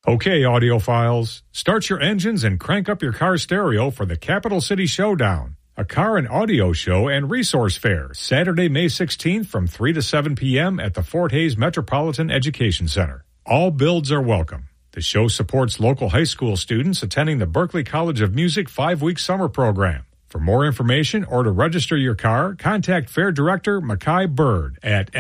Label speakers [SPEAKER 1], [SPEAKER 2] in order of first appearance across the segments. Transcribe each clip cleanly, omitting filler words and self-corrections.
[SPEAKER 1] Okay, audiophiles, start your engines and crank up your car stereo for the Capital City Showdown, a car and audio show and resource fair, Saturday, May 16th from 3 to 7 p.m. at the Fort Hays Metropolitan Education Center. All builds are welcome. The show supports local high school students attending the Berklee College of Music 5-week summer program. For more information or to register your car, contact Fair Director Mackay Bird at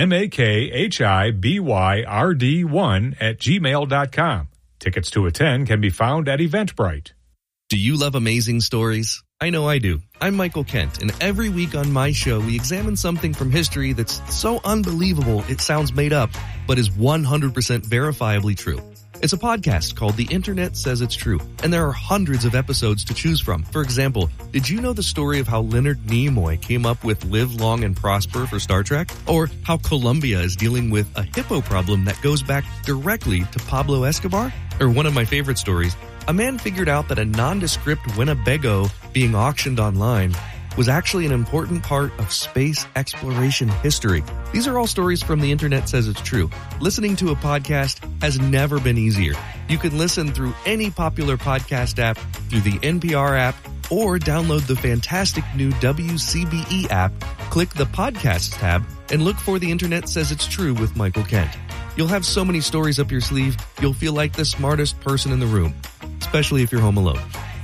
[SPEAKER 1] makhibyrd1@gmail.com. Tickets to attend can be found at Eventbrite.
[SPEAKER 2] Do you love amazing stories? I know I do. I'm Michael Kent, and every week on my show, we examine something from history that's so unbelievable it sounds made up, but is 100% verifiably true. It's a podcast called The Internet Says It's True, and there are hundreds of episodes to choose from. For example, did you know the story of how Leonard Nimoy came up with Live Long and Prosper for Star Trek? Or how Colombia is dealing with a hippo problem that goes back directly to Pablo Escobar? Or one of my favorite stories, a man figured out that a nondescript Winnebago being auctioned online was actually an important part of space exploration history. These are all stories from The Internet Says It's True. Listening to a podcast has never been easier. You can listen through any popular podcast app, through the NPR app, or download the fantastic new WCBE app, click the Podcasts tab, and look for The Internet Says It's True with Michael Kent. You'll have so many stories up your sleeve, you'll feel like the smartest person in the room, especially if you're home alone.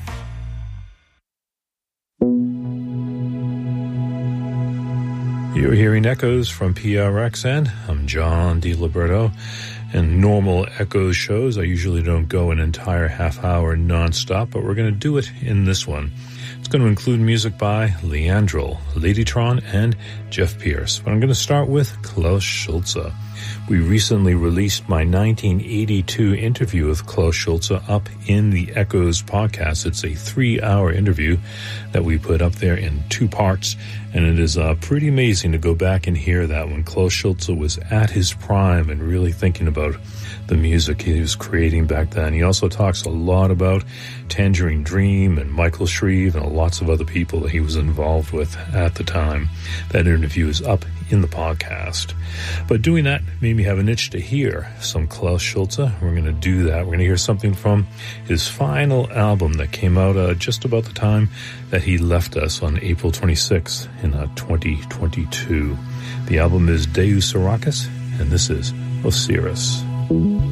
[SPEAKER 3] You're hearing Echoes from PRXN. I'm John DiLiberto. In normal Echoes shows, I usually don't go an entire half hour nonstop, but we're going to do it in this one. It's going to include music by Leandrel, Ladytron, and Jeff Pierce. But I'm going to start with Klaus Schulze. We recently released my 1982 interview with Klaus Schulze up in the Echoes podcast. It's a 3-hour interview that we put up there in 2 parts, and it is pretty amazing to go back and hear that when Klaus Schulze was at his prime and really thinking about the music he was creating back then. He also talks a lot about Tangerine Dream and Michael Shrieve and lots of other people that he was involved with at the time. That interview is up in the podcast. But doing that made me have an itch to hear some Klaus Schulze. We're going to do that. We're going to hear something from his final album that came out just about the time that he left us on April 26th in 2022. The album is Deus Arachis, and this is Osiris.